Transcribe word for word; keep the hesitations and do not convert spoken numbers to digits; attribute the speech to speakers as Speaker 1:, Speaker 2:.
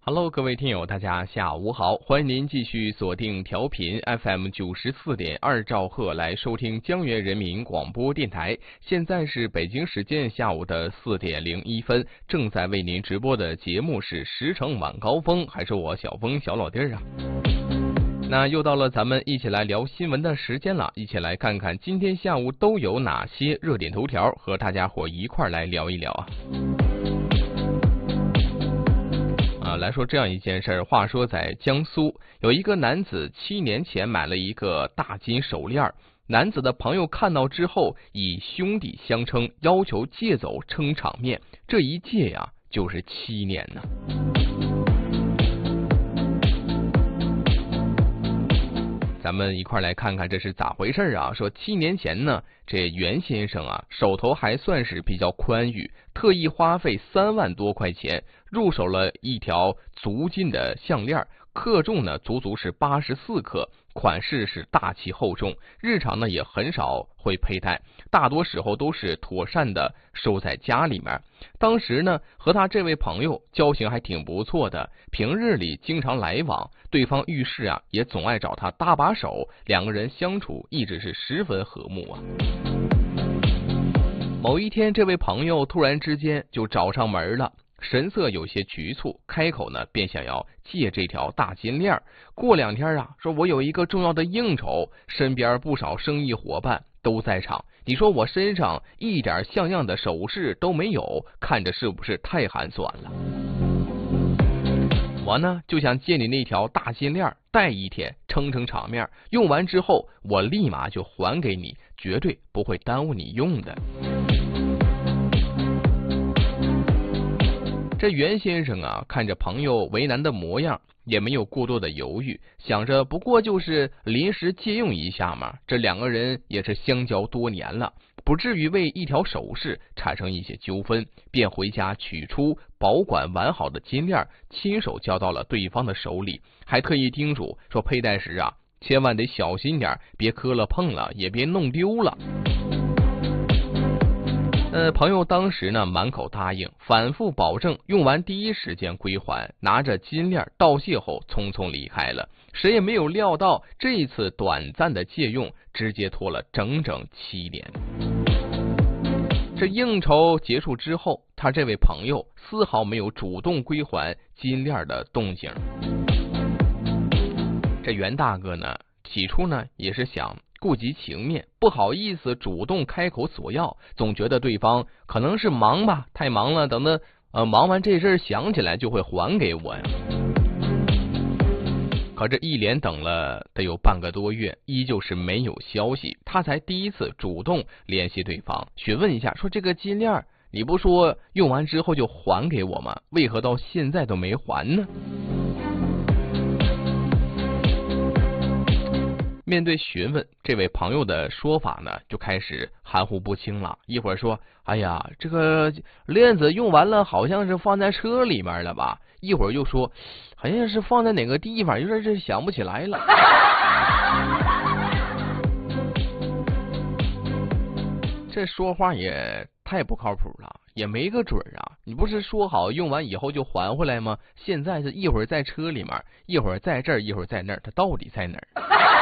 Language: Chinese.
Speaker 1: Hello，各位听友，大家下午好，欢迎您继续锁定调频 F M 九十四点二兆赫来收听江源人民广播电台。现在是北京时间下午的四点零一分，正在为您直播的节目是十城晚高峰，还是我小峰小老弟儿啊？那又到了咱们一起来聊新闻的时间了，一起来看看今天下午都有哪些热点头条，和大家伙一块来聊一聊啊。啊，来说这样一件事儿。话说在江苏，有一个男子七年前买了一个大金手链，男子的朋友看到之后，以兄弟相称，要求借走撑场面。这一借呀，就是七年呢。咱们一块来看看这是咋回事啊？说七年前呢，这袁先生啊，手头还算是比较宽裕，特意花费三万多块钱入手了一条足金的项链，克重呢足足是八十四克，款式是大气厚重，日常呢也很少会佩戴，大多时候都是妥善的收在家里面。当时呢和他这位朋友交情还挺不错的，平日里经常来往，对方遇事啊也总爱找他搭把手，两个人相处一直是十分和睦啊。某一天，这位朋友突然之间就找上门了，神色有些局促，开口呢便想要借这条大金链。过两天啊，说我有一个重要的应酬，身边不少生意伙伴都在场，你说我身上一点像样的首饰都没有，看着是不是太寒酸了？我呢就想借你那条大金链戴一天，撑撑场面，用完之后我立马就还给你，绝对不会耽误你用的。这袁先生啊，看着朋友为难的模样，也没有过多的犹豫，想着不过就是临时借用一下嘛，这两个人也是相交多年了，不至于为一条首饰产生一些纠纷，便回家取出保管完好的金链，亲手交到了对方的手里，还特意叮嘱说佩戴时啊，千万得小心点，别磕了碰了，也别弄丢了。呃，朋友当时呢满口答应，反复保证用完第一时间归还，拿着金链道谢后匆匆离开了。谁也没有料到，这一次短暂的借用直接拖了整整七年。这应酬结束之后，他这位朋友丝毫没有主动归还金链的动静。这袁大哥呢，起初呢也是想顾及情面，不好意思主动开口索要，总觉得对方可能是忙吧，太忙了，等他呃忙完这事想起来就会还给我呀。可这一连等了得有半个多月，依旧是没有消息，他才第一次主动联系对方，询问一下，说这个金链你不说用完之后就还给我吗？为何到现在都没还呢？面对询问，这位朋友的说法呢，就开始含糊不清了。一会儿说：“哎呀，这个链子用完了，好像是放在车里面了吧？”一会儿又说：“好像是放在哪个地方，有点这想不起来了。”这说话也太不靠谱了，也没个准啊！你不是说好用完以后就还回来吗？现在是一会儿在车里面，一会儿在这儿，一会儿在那儿，他到底在哪儿？